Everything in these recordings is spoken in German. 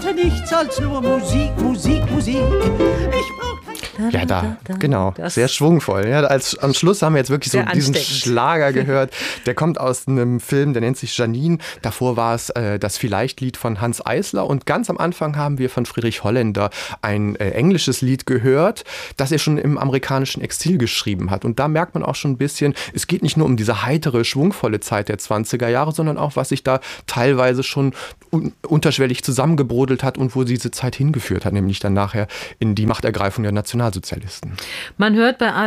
wollte nichts als nur Musik, Musik, Musik. Ich brauch Ja, genau. Sehr schwungvoll. Ja, am Schluss haben wir jetzt wirklich so diesen Schlager gehört. Der kommt aus einem Film, der nennt sich Janine. Davor war es das Vielleicht-Lied von Hanns Eisler. Und ganz am Anfang haben wir von Friedrich Holländer ein englisches Lied gehört, das er schon im amerikanischen Exil geschrieben hat. Und da merkt man auch schon ein bisschen, es geht nicht nur um diese heitere, schwungvolle Zeit der 20er Jahre, sondern auch, was sich da teilweise schon unterschwellig zusammengebrodelt hat und wo diese Zeit hingeführt hat, nämlich dann nachher in die Machtergreifung der Nationalsozialisten. Man hört bei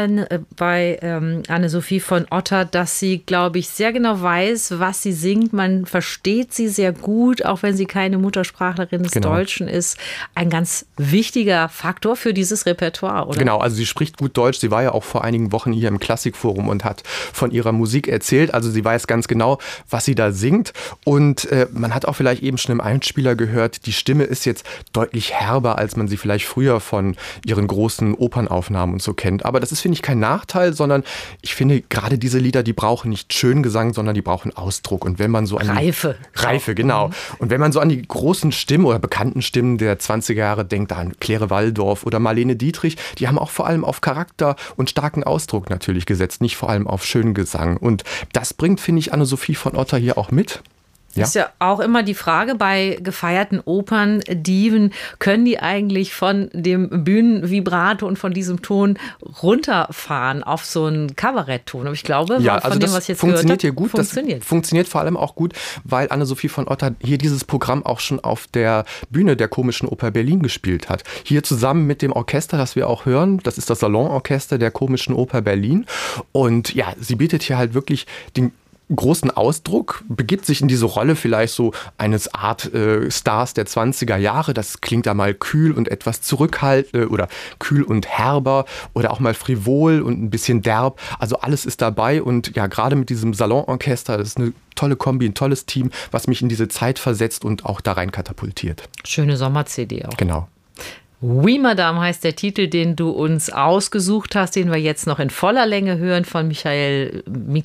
Anne-Sophie von Otter, dass sie, glaube ich, sehr genau weiß, was sie singt. Man versteht sie sehr gut, auch wenn sie keine Muttersprachlerin des Deutschen ist. Ein ganz wichtiger Faktor für dieses Repertoire, oder? Genau, also sie spricht gut Deutsch. Sie war ja auch vor einigen Wochen hier im Klassikforum und hat von ihrer Musik erzählt. Also sie weiß ganz genau, was sie da singt. Und man hat auch vielleicht eben schon im Einspieler gehört, die Stimme ist jetzt deutlich herber, als man sie vielleicht früher von ihren großen Opernaufnahmen und so kennt. Aber das ist, finde ich, kein Nachteil, sondern ich finde, gerade diese Lieder, die brauchen nicht schön Gesang, sondern die brauchen Ausdruck. Und wenn man so an Reife, genau. Und wenn man so an die großen Stimmen oder bekannten Stimmen der 20er Jahre denkt, an Claire Walldorf oder Marlene Dietrich, die haben auch vor allem auf Charakter und starken Ausdruck natürlich gesetzt, nicht vor allem auf schönen Gesang. Und das bringt, finde ich, Anne-Sophie von Otter hier auch mit. Ja. Ist ja auch immer die Frage bei gefeierten Operndiven, können die eigentlich von dem Bühnenvibrato und von diesem Ton runterfahren auf so einen Kabarettton? Aber ich glaube, ja, von also dem, das was ich jetzt funktioniert gehört habe, hier gut. Das funktioniert vor allem auch gut, weil Anne-Sophie von Otter hier dieses Programm auch schon auf der Bühne der Komischen Oper Berlin gespielt hat. Hier zusammen mit dem Orchester, das wir auch hören, das ist das Salonorchester der Komischen Oper Berlin. Und ja, sie bietet hier halt wirklich den großen Ausdruck, begibt sich in diese Rolle vielleicht so eines Art Stars der 20er Jahre. Das klingt da mal kühl und etwas zurückhaltend oder kühl und herber oder auch mal frivol und ein bisschen derb. Also alles ist dabei und ja, gerade mit diesem Salonorchester, das ist eine tolle Kombi, ein tolles Team, was mich in diese Zeit versetzt und auch da rein katapultiert. Schöne Sommer-CD auch. Genau. Oui, Madame heißt der Titel, den du uns ausgesucht hast, den wir jetzt noch in voller Länge hören von Michael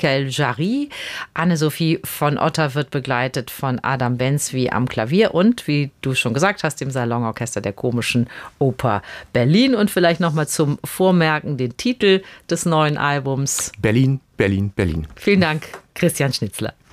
Jarry. Anne-Sophie von Otter wird begleitet von Adam Benzwi am Klavier und, wie du schon gesagt hast, dem Salonorchester der Komischen Oper Berlin. Und vielleicht nochmal zum Vormerken den Titel des neuen Albums. Berlin, Berlin, Berlin. Vielen Dank, Christian Schnitzler.